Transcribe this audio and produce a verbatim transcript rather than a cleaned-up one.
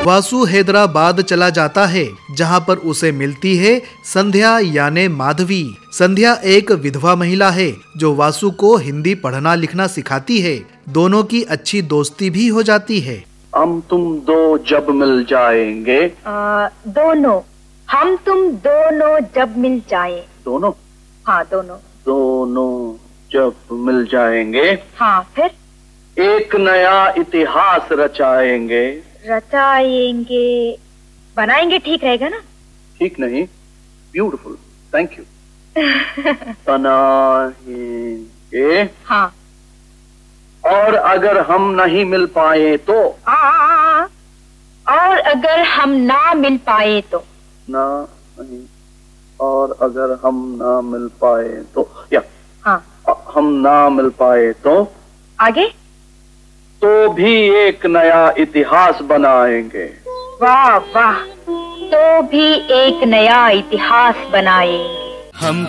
वासु हैदराबाद चला जाता है, जहां पर उसे मिलती है संध्या यानी माधवी। संध्या एक विधवा महिला है जो वासु को हिंदी पढ़ना लिखना सिखाती है। दोनों की अच्छी दोस्ती भी हो जाती है। हम तुम दो जब मिल जाएंगे। आ, दोनों हम तुम दोनों जब मिल जाए। दोनों? हाँ दोनों। दोनों जब मिल जाएंगे। हाँ फिर एक नया इतिहास रचाएंगे। रचाएंगे बनाएंगे ठीक रहेगा ना? ठीक नहीं, ब्यूटीफुल, थैंक यू। बनाएंगे। हाँ। और अगर हम नहीं मिल पाए तो? आ, आ, आ, और अगर हम ना मिल पाए तो? ना नहीं, और अगर हम ना मिल पाए तो, या हाँ हम ना मिल पाए तो आगे तो भी एक नया इतिहास बनाएंगे। वाह वाह, तो भी एक नया इतिहास बनाएंगे। हम